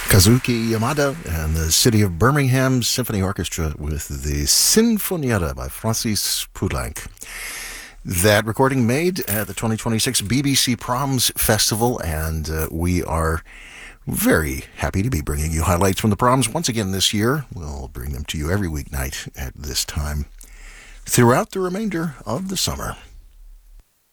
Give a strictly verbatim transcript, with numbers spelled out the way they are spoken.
Kazuki Yamada and the City of Birmingham Symphony Orchestra with the Sinfonietta by Francis Poulenc. That recording made at the twenty twenty-six B B C Proms Festival, and uh, we are very happy to be bringing you highlights from the proms once again this year. We'll bring them to you every weeknight at this time throughout the remainder of the summer.